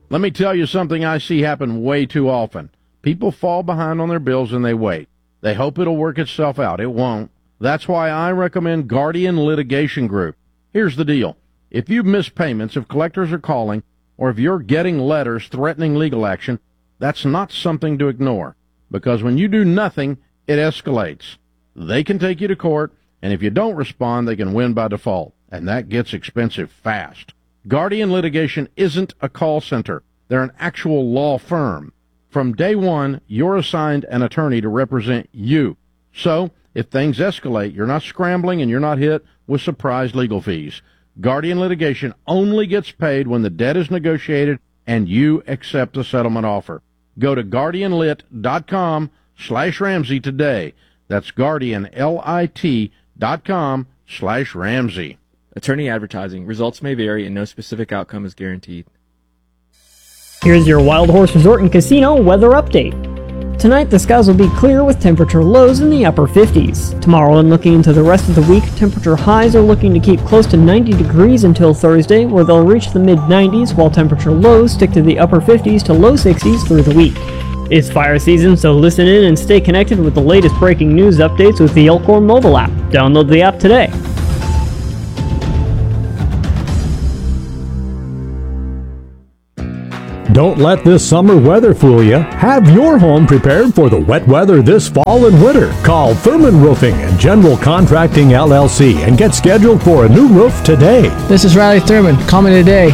Let me tell you something I see happen way too often. People fall behind on their bills and they wait. They hope it'll work itself out. It won't. That's why I recommend Guardian Litigation Group. Here's the deal. If you've missed payments, if collectors are calling, or if you're getting letters threatening legal action, that's not something to ignore. Because when you do nothing, it escalates. They can take you to court, and if you don't respond, they can win by default. And that gets expensive fast. Guardian Litigation isn't a call center. They're an actual law firm. From day one, you're assigned an attorney to represent you. So, if things escalate, you're not scrambling and you're not hit with surprise legal fees. Guardian Litigation only gets paid when the debt is negotiated and you accept a settlement offer. Go to guardianlit.com/Ramsey today. That's guardianlit.com/Ramsey. Attorney advertising. Results may vary and no specific outcome is guaranteed. Here's your Wild Horse Resort and Casino weather update. Tonight, the skies will be clear with temperature lows in the upper 50s. Tomorrow and looking into the rest of the week, temperature highs are looking to keep close to 90 degrees until Thursday, where they'll reach the mid-90s, while temperature lows stick to the upper 50s to low 60s through the week. It's fire season, so listen in and stay connected with the latest breaking news updates with the Elkhorn mobile app. Download the app today. Don't let this summer weather fool you. Have your home prepared for the wet weather this fall and winter. Call Thurman Roofing and General Contracting LLC and get scheduled for a new roof today. This is Riley Thurman. Call me today,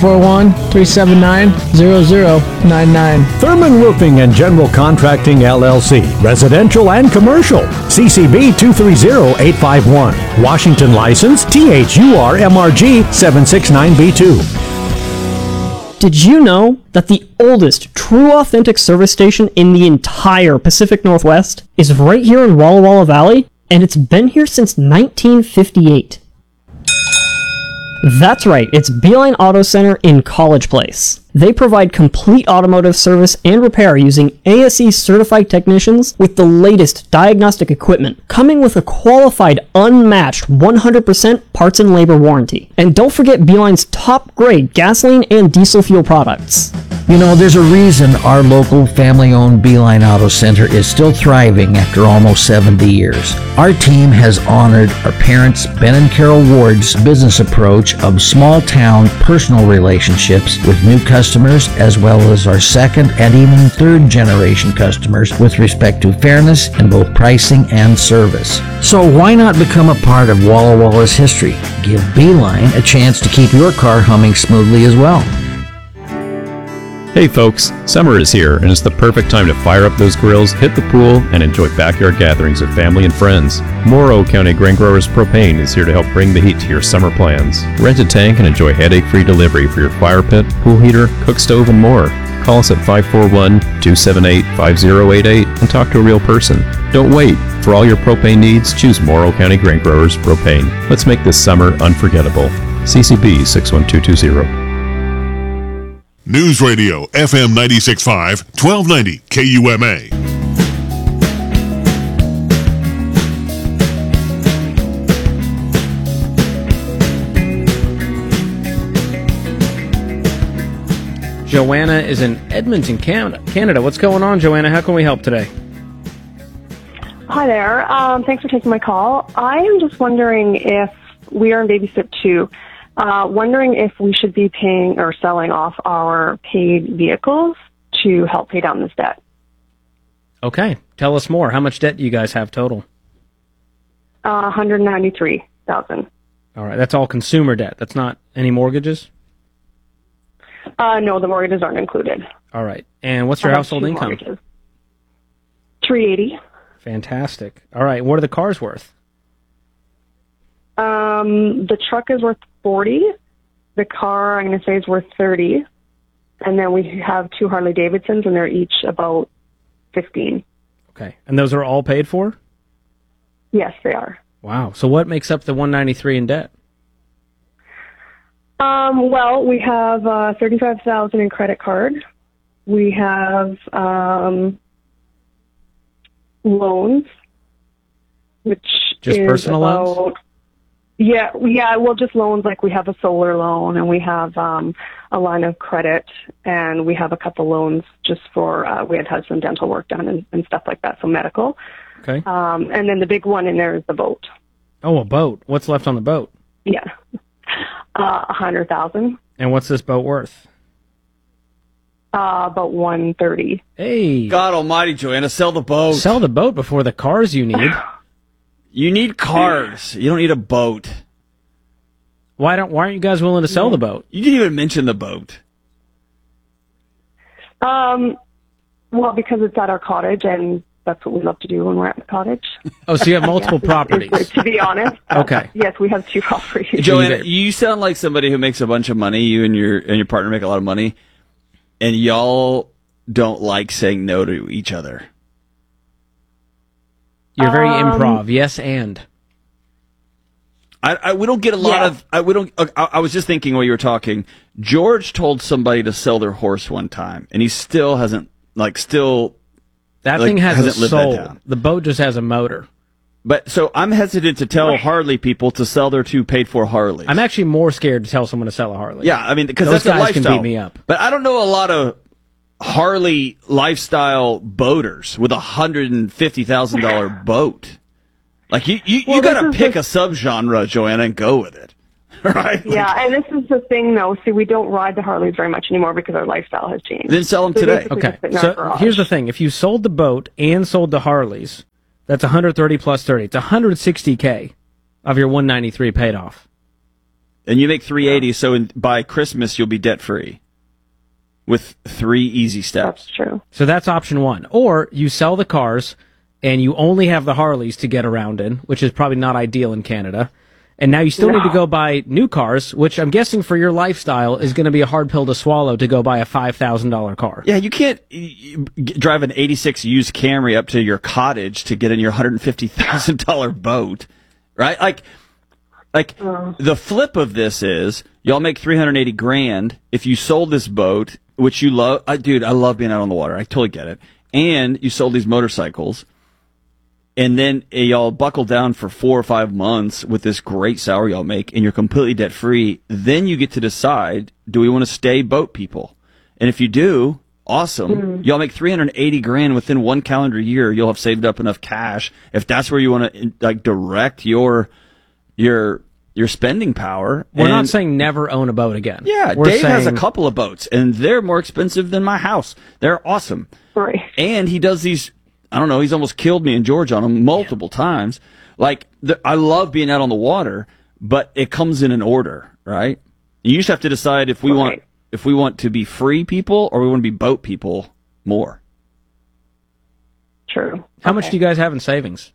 541-379-0099. Thurman Roofing and General Contracting LLC, residential and commercial. CCB 230851. Washington license THUR-MRG 769B2. Did you know that the oldest true authentic service station in the entire Pacific Northwest is right here in Walla Walla Valley? And it's been here since 1958. That's right, it's Beeline Auto Center in College Place. They provide complete automotive service and repair using ASE certified technicians with the latest diagnostic equipment, coming with a qualified, unmatched 100% parts and labor warranty. And don't forget Beeline's top grade gasoline and diesel fuel products. You know, there's a reason our local family-owned Beeline Auto Center is still thriving after almost 70 years. Our team has honored our parents, Ben and Carol Ward's business approach of small-town personal relationships with new customers, as well as our second and even third generation customers with respect to fairness in both pricing and service. So why not become a part of Walla Walla's history? Give Beeline a chance to keep your car humming smoothly as well. Hey folks, summer is here and it's the perfect time to fire up those grills, hit the pool, and enjoy backyard gatherings with family and friends. Morrow County Grain Growers Propane is here to help bring the heat to your summer plans. Rent a tank and enjoy headache-free delivery for your fire pit, pool heater, cook stove, and more. Call us at 541-278-5088 and talk to a real person. Don't wait. For all your propane needs, choose Morrow County Grain Growers Propane. Let's make this summer unforgettable. CCB 61220. News Radio, FM 96.5, 1290 KUMA. Joanna is in Edmonton, Canada. What's going on, Joanna? How can we help today? Hi there. Thanks for taking my call. I am just wondering if we are in Babysit 2. Wondering if we should be paying or selling off our paid vehicles to help pay down this debt. Okay. Tell us more. How much debt do you guys have total? $193,000. All right. That's all consumer debt. That's not any mortgages? No, the mortgages aren't included. All right. And what's your household income? Mortgages. $380,000. Fantastic. All right. What are the cars worth? The truck is worth $40,000. The car, I'm going to say, is worth $30,000. And then we have 2 Harley Davidsons, and they're each about $15,000. Okay. And those are all paid for? Yes, they are. Wow. So what makes up the $193,000 in debt? Well, we have $35,000 in credit card. We have loans, which just is personal about, loans? Yeah, well, just loans. Like we have a solar loan, and we have a line of credit, and we have a couple loans just for we had some dental work done and stuff like that, so medical. Okay. And then the big one in there is the boat. Oh, a boat. What's left on the boat? Yeah, $100,000. And what's this boat worth? About $130,000. Hey. God Almighty, Joanna, sell the boat. Sell the boat before the cars you need. You need cars. You don't need a boat. Why aren't you guys willing to sell the boat? You didn't even mention the boat. Well, because it's at our cottage, and that's what we love to do when we're at the cottage. Oh, so you have multiple properties. To be honest. Okay. Yes, we have 2 properties. Joanna, you sound like somebody who makes a bunch of money. You and your partner make a lot of money, and y'all don't like saying no to each other. You're very improv. Yes, and. We don't get a lot of. I was just thinking while you were talking. George told somebody to sell their horse one time, and he still hasn't. That thing has a soul. The boat just has a motor. But so I'm hesitant to tell Harley people to sell their 2 paid-for Harleys. I'm actually more scared to tell someone to sell a Harley. Yeah, I mean, because those that's a guys lifestyle. can beat me up. But I don't know a lot of Harley lifestyle boaters with $150,000 boat. Like you got to pick a subgenre, Joanna, and go with it, right? Yeah, and this is the thing, though. See, we don't ride the Harleys very much anymore because our lifestyle has changed. Then sell them today. Okay. So here's the thing: if you sold the boat and sold the Harleys, that's 130 plus 30. It's 160K of your 193 paid off. And you make 380, so by Christmas you'll be debt free with 3 easy steps. That's true. So that's option 1. Or you sell the cars and you only have the Harleys to get around in, which is probably not ideal in Canada. And now you still need to go buy new cars, which I'm guessing for your lifestyle is going to be a hard pill to swallow to go buy a $5,000 car. Yeah, you can't drive an 86 used Camry up to your cottage to get in your $150,000 boat, right? Like the flip of this is y'all make $380,000 if you sold this boat, which you love. Dude, I love being out on the water. I totally get it. And you sold these motorcycles. And then y'all buckle down for 4 or 5 months with this great salary y'all make, and you're completely debt free. Then you get to decide, do we want to stay boat people? And if you do, awesome. Y'all make $380,000 within 1 calendar year. You'll have saved up enough cash. If that's where you want to direct your spending power. We're not saying never own a boat again. Yeah, Dave has a couple of boats, and they're more expensive than my house. They're awesome. Right. And he does these. I don't know, he's almost killed me and George on them multiple times. Like, I love being out on the water, but it comes in an order, right? You just have to decide if we want to be free people or we want to be boat people more. True. How much do you guys have in savings?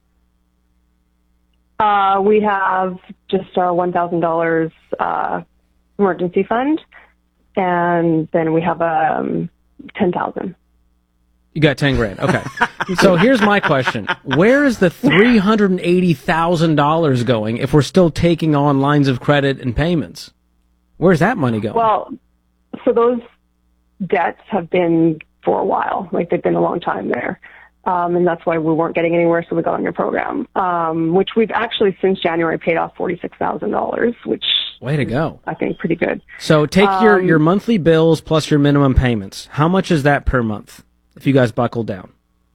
We have just our $1,000 emergency fund, and then we have $10,000. You got $10,000. Okay. So here's my question. Where is the $380,000 going if we're still taking on lines of credit and payments? Where's that money going? Well, so those debts have been for a while. Like, they've been a long time there. And that's why we weren't getting anywhere, so we got on your program, which we've actually since January paid off $46,000, which way to go! I think pretty good. So take your monthly bills plus your minimum payments. How much is that per month if you guys buckle down?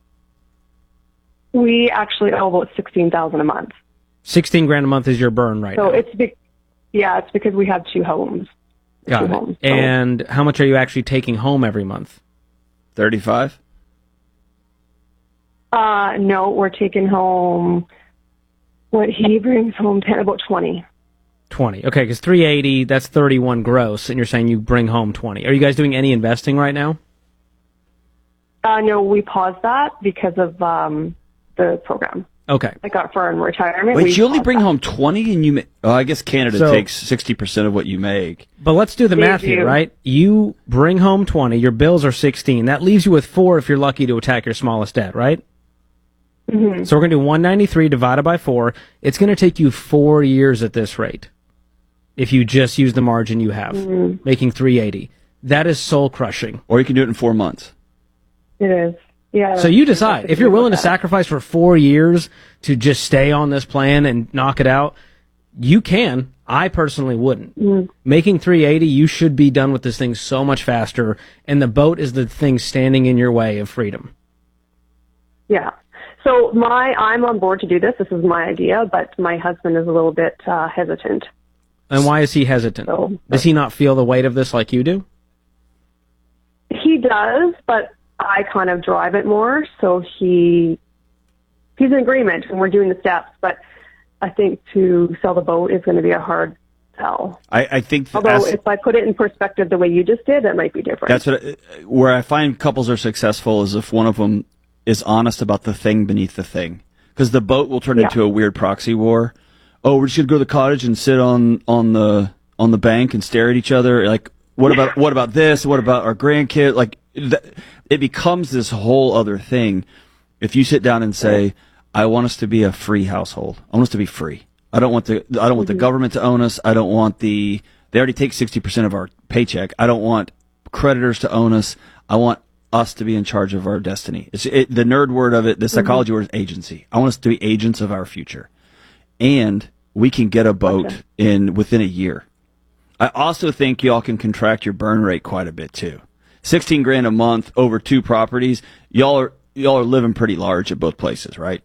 We actually owe about $16,000 a month. $16,000 a month is your burn right now. So it's it's because we have 2 homes. Got it. Homes, so. And how much are you actually taking home every month? 35. No, we're taking home what he brings home, about 20. 20. Okay, because 380, that's 31 gross, and you're saying you bring home 20. Are you guys doing any investing right now? No, we paused that because of the program. Okay. I got for in retirement. Wait, you only bring home 20 and you I guess Canada takes 60% of what you make. But let's do the math here, right? You bring home 20, your bills are 16. That leaves you with 4 if you're lucky to attack your smallest debt, right? Mm-hmm. So we're going to do 193 divided by 4. It's going to take you 4 years at this rate if you just use the margin you have, making 380. That is soul crushing. Or you can do it in 4 months. It is. Yeah. So you decide. If you're willing to sacrifice for 4 years to just stay on this plan and knock it out, You can. I personally wouldn't. Mm. Making 380, you should be done with this thing so much faster, and the boat is the thing standing in your way of freedom. Yeah. So I'm on board to do this. This is my idea, but my husband is a little bit hesitant. And why is he hesitant? Does he not feel the weight of this like you do? He does, but I kind of drive it more, so he's in agreement, and we're doing the steps, but I think to sell the boat is going to be a hard sell. I think although if I put it in perspective the way you just did, it might be different. That's where I find couples are successful is if one of them is honest about the thing beneath the thing. Because the boat will turn into a weird proxy war. Oh, we're just going to go to the cottage and sit on the bank and stare at each other. Like, what about this? What about our grandkid? Like, it becomes this whole other thing. If you sit down and say, I want us to be a free household. I want us to be free. I don't want the government to own us. I don't want they already take 60% of our paycheck. I don't want creditors to own us. I want us to be in charge of our destiny. The nerd word of it, the psychology word is agency. I want us to be agents of our future. And we can get a boat within a year. I also think y'all can contract your burn rate quite a bit too. $16,000 a month over 2 properties. Y'all are living pretty large at both places, right?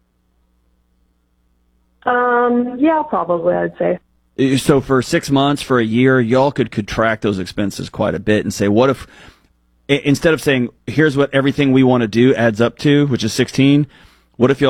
Yeah, probably, I'd say. So for 6 months, for a year, y'all could contract those expenses quite a bit and say, what if, instead of saying, here's what everything we want to do adds up to, which is 16, what if y'all